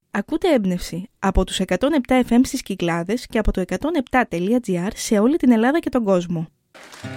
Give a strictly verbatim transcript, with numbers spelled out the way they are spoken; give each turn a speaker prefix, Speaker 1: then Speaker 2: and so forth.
Speaker 1: Ακούτε έμπνευση από τους εκατόν επτά εφ εμ στις Κυκλάδες και από το εκατόν επτά τελεία τζι άρ σε όλη την Ελλάδα και τον κόσμο.